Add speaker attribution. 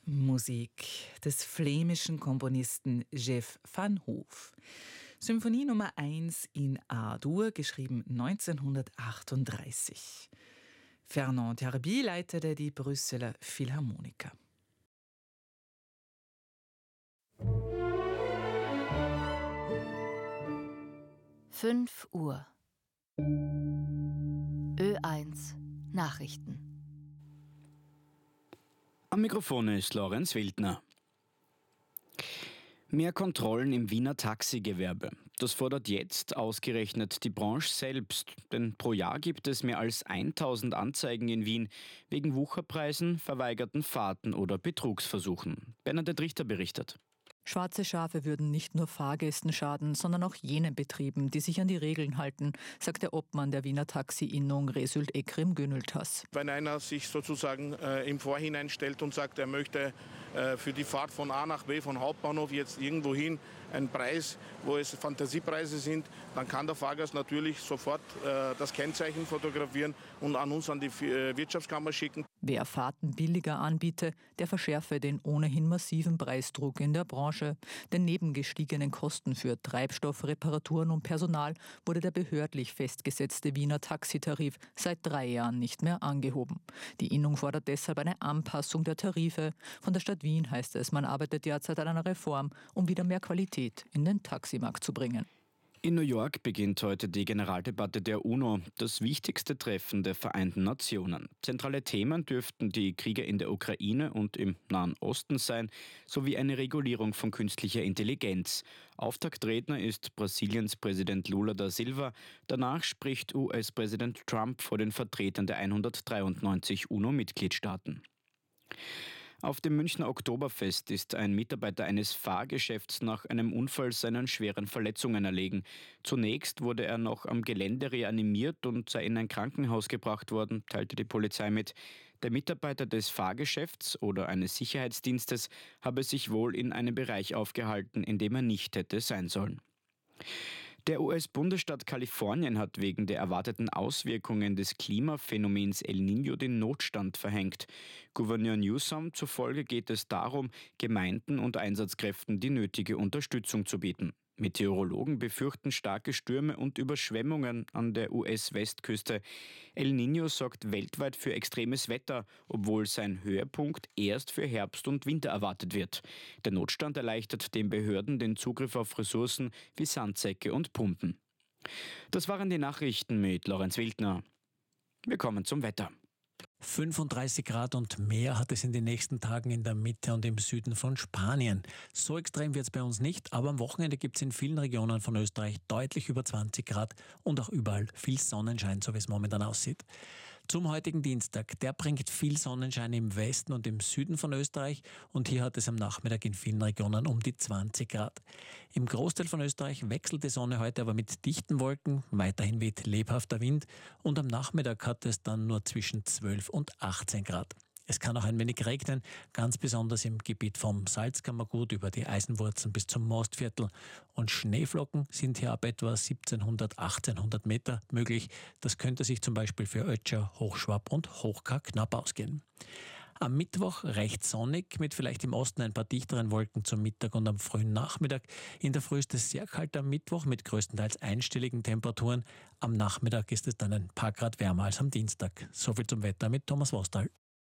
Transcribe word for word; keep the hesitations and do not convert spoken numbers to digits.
Speaker 1: Musik des flämischen Komponisten Jeff van Hoof. Symphonie Nummer eins in A-Dur, geschrieben neunzehnhundertachtunddreißig. Fernand Terby leitete die Brüsseler Philharmoniker.
Speaker 2: fünf Uhr. Ö eins Nachrichten.
Speaker 3: Am Mikrofon ist Lorenz Wildner. Mehr Kontrollen im Wiener Taxigewerbe. Das fordert jetzt ausgerechnet die Branche selbst. Denn pro Jahr gibt es mehr als tausend Anzeigen in Wien wegen Wucherpreisen, verweigerten Fahrten oder Betrugsversuchen. Bernadette Richter berichtet.
Speaker 4: Schwarze Schafe würden nicht nur Fahrgästen schaden, sondern auch jenen Betrieben, die sich an die Regeln halten, sagt der Obmann der Wiener Taxi-Innung Result Ekrem Gönültas.
Speaker 5: Wenn einer sich sozusagen äh, im Vorhinein stellt und sagt, er möchte äh, für die Fahrt von A nach B, von Hauptbahnhof jetzt irgendwo hin, einen Preis, wo es Fantasiepreise sind, dann kann der Fahrgast natürlich sofort äh, das Kennzeichen fotografieren und an uns, an die äh, Wirtschaftskammer schicken.
Speaker 4: Wer Fahrten billiger anbiete, der verschärfe den ohnehin massiven Preisdruck in der Branche. Denn neben gestiegenen Kosten für Treibstoff, Reparaturen und Personal wurde der behördlich festgesetzte Wiener Taxitarif seit drei Jahren nicht mehr angehoben. Die Innung fordert deshalb eine Anpassung der Tarife. Von der Stadt Wien heißt es, man arbeitet derzeit an einer Reform, um wieder mehr Qualität in den Taximarkt zu bringen.
Speaker 3: In New York beginnt heute die Generaldebatte der UNO, das wichtigste Treffen der Vereinten Nationen. Zentrale Themen dürften die Kriege in der Ukraine und im Nahen Osten sein, sowie eine Regulierung von künstlicher Intelligenz. Auftaktredner ist Brasiliens Präsident Lula da Silva. Danach spricht U S-Präsident Trump vor den Vertretern der hundertdreiundneunzig UNO-Mitgliedstaaten. Auf dem Münchner Oktoberfest ist ein Mitarbeiter eines Fahrgeschäfts nach einem Unfall seinen schweren Verletzungen erlegen. Zunächst wurde er noch am Gelände reanimiert und sei in ein Krankenhaus gebracht worden, teilte die Polizei mit. Der Mitarbeiter des Fahrgeschäfts oder eines Sicherheitsdienstes habe sich wohl in einem Bereich aufgehalten, in dem er nicht hätte sein sollen. Der U S-Bundesstaat Kalifornien hat wegen der erwarteten Auswirkungen des Klimaphänomens El Niño den Notstand verhängt. Gouverneur Newsom zufolge geht es darum, Gemeinden und Einsatzkräften die nötige Unterstützung zu bieten. Meteorologen befürchten starke Stürme und Überschwemmungen an der U S-Westküste. El Niño sorgt weltweit für extremes Wetter, obwohl sein Höhepunkt erst für Herbst und Winter erwartet wird. Der Notstand erleichtert den Behörden den Zugriff auf Ressourcen wie Sandsäcke und Pumpen. Das waren die Nachrichten mit Lorenz Wildner. Wir kommen zum Wetter.
Speaker 6: fünfunddreißig Grad und mehr hat es in den nächsten Tagen in der Mitte und im Süden von Spanien. So extrem wird es bei uns nicht, aber am Wochenende gibt es in vielen Regionen von Österreich deutlich über zwanzig Grad und auch überall viel Sonnenschein, so wie es momentan aussieht. Zum heutigen Dienstag, der bringt viel Sonnenschein im Westen und im Süden von Österreich und hier hat es am Nachmittag in vielen Regionen um die zwanzig Grad. Im Großteil von Österreich wechselt die Sonne heute aber mit dichten Wolken, weiterhin weht lebhafter Wind und am Nachmittag hat es dann nur zwischen zwölf und achtzehn Grad. Es kann auch ein wenig regnen, ganz besonders im Gebiet vom Salzkammergut über die Eisenwurzen bis zum Mostviertel. Und Schneeflocken sind hier ab etwa siebzehnhundert, achtzehnhundert Meter möglich. Das könnte sich zum Beispiel für Ötscher, Hochschwab und Hochkar knapp ausgehen. Am Mittwoch recht sonnig, mit vielleicht im Osten ein paar dichteren Wolken zum Mittag und am frühen Nachmittag. In der Früh ist es sehr kalt am Mittwoch mit größtenteils einstelligen Temperaturen. Am Nachmittag ist es dann ein paar Grad wärmer als am Dienstag. Soviel zum Wetter mit Thomas Wostal.